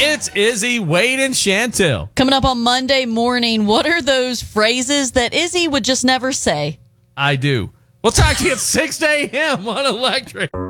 It's Izzy, Wade, and Chantel. Coming up on Monday morning, what are those phrases that Izzy would just never say? I do. We'll talk to you at 6 a.m. on Electric.